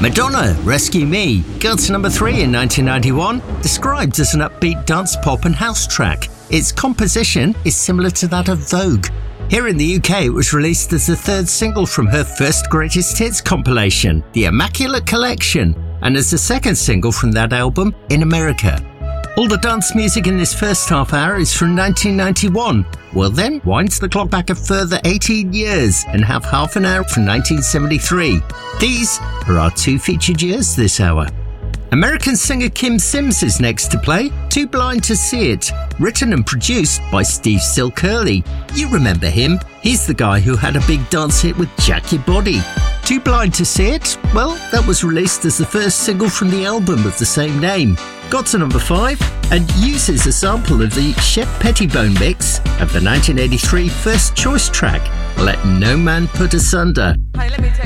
Madonna, Rescue Me, got to number 3 in 1991, described as an upbeat dance pop and house track. Its composition is similar to that of Vogue. Here in the UK, it was released as the third single from her first greatest hits compilation, The Immaculate Collection, and as the second single from that album in America. All the dance music in this first half hour is from 1991. Well then, wind the clock back a further 18 years and have half an hour from 1973. These are our 2 featured years this hour. American singer Kim Sims is next to play, Too Blind to See It, written and produced by Steve Silk Hurley. You remember him, he's the guy who had a big dance hit with Jack Your Body. Too Blind to See It? Well, that was released as the first single from the album of the same name. Got to number 5 and uses a sample of the Shep Pettibone mix of the 1983 First Choice track, Let No Man Put Us Under.